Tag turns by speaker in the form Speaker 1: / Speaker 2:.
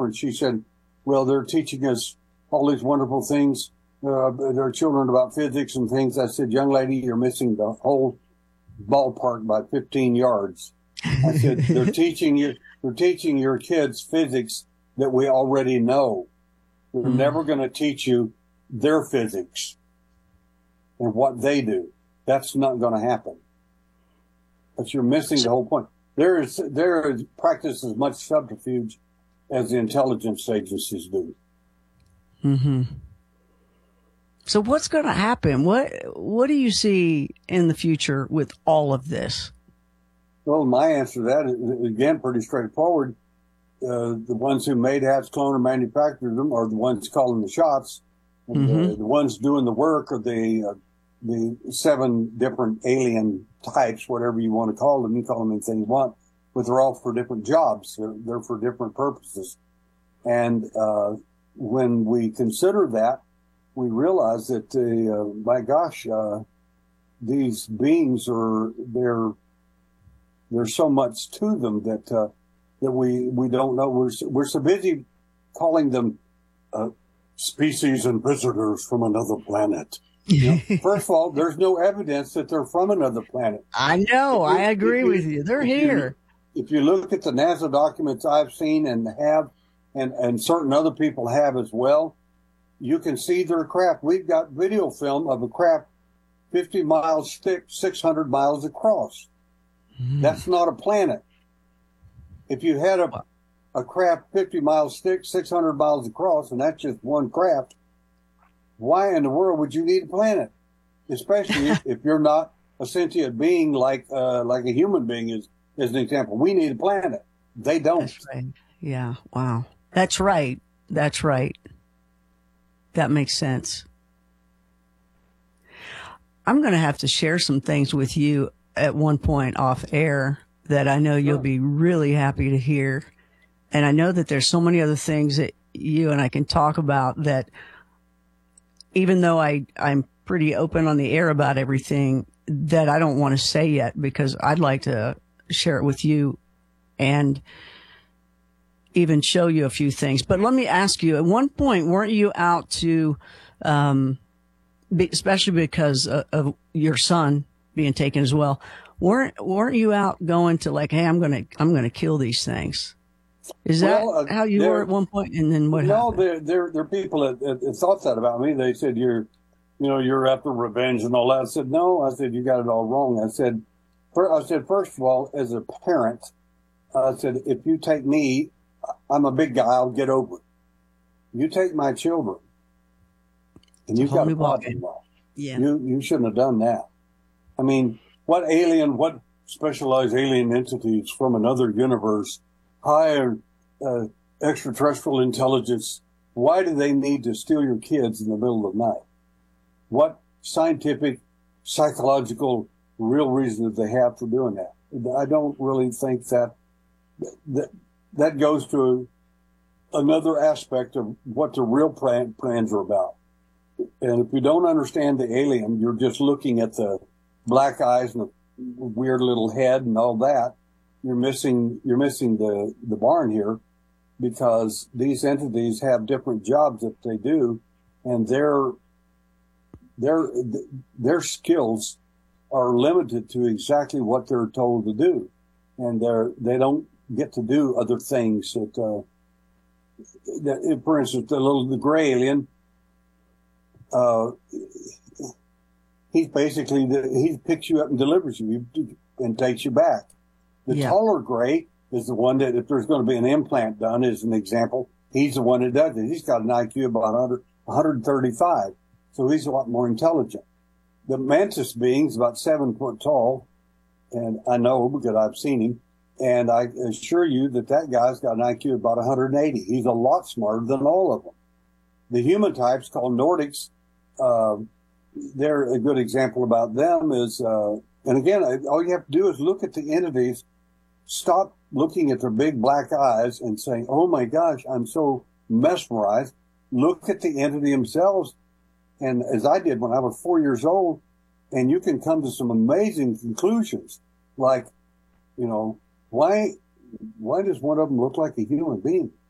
Speaker 1: difference. She said, well, they're teaching us all these wonderful things. There are children about physics and things. I said, young lady, you're missing the whole ballpark by 15 yards. I said, they're teaching your kids physics that we already know. They're never going to teach you their physics and what they do. That's not going to happen. But you're missing the whole point. There is practice as much subterfuge as the intelligence agencies do.
Speaker 2: Mm-hmm. So what's going to happen? What do you see in the future with all of this?
Speaker 1: Well, my answer to that is, again, pretty straightforward. The ones who made hats, clone, or manufactured them are the ones calling the shots. And the ones doing the work are the 7 different alien types, whatever you want to call them. You call them anything you want, but they're all for different jobs. They're for different purposes. And when we consider that, we realize that, my gosh, these beings there's so much to them that we don't know. We're so busy calling them species and visitors from another planet. You know, first of all, there's no evidence that they're from another planet.
Speaker 2: I know. I agree with you. They're here.
Speaker 1: If you look at the NASA documents I've seen and have, and certain other people have as well, you can see their craft. We've got video film of a craft 50 miles thick, 600 miles across. That's not a planet. If you had a craft 50 miles thick, 600 miles across, and that's just one craft, why in the world would you need a planet? Especially if you're not a sentient being like a human being is an example. We need a planet. They don't.
Speaker 2: That's right. Yeah. Wow. That's right. That's right. That makes sense. I'm going to have to share some things with you at one point off air that I know you'll be really happy to hear. And I know that there's so many other things that you and I can talk about that, even though I'm pretty open on the air about everything, that I don't want to say yet because I'd like to share it with you and even show you a few things. But let me ask you, at one point, weren't you out to, especially because of your son being taken as well, weren't you out going to like, hey, I'm going to kill these things? Is that how you were at one point? And then what happened?
Speaker 1: No, there are people that thought that about me. They said, you're after revenge and all that. I said, no. I said, you got it all wrong. I said, first of all, as a parent, I said, if you take me, I'm a big guy, I'll get over it. You take my children, and you've got a problem.
Speaker 2: Yeah.
Speaker 1: You shouldn't have done that. I mean, what specialized alien entities from another universe, higher extraterrestrial intelligence, why do they need to steal your kids in the middle of the night? What scientific, psychological, real reason that they have for doing that? I don't really think that goes to another aspect of what the real plans are about. And if you don't understand the alien, you're just looking at the black eyes and the weird little head and all that. You're missing the barn here, because these entities have different jobs that they do, and their skills are limited to exactly what they're told to do, and they don't get to do other things that for instance, the gray alien, he picks you up and delivers you and takes you back. The taller gray is the one that, if there's going to be an implant done, as an example, he's the one that does it. He's got an IQ of about 135, so he's a lot more intelligent. The mantis being's about 7 foot tall, and I know because I've seen him. And I assure you that guy's got an IQ of about 180. He's a lot smarter than all of them. The human types, called Nordics, they're a good example about them is, and again, all you have to do is look at the entities, stop looking at their big black eyes and saying, oh my gosh, I'm so mesmerized. Look at the entity themselves. And as I did when I was 4 years old, and you can come to some amazing conclusions, like, why does one of them look like a human being?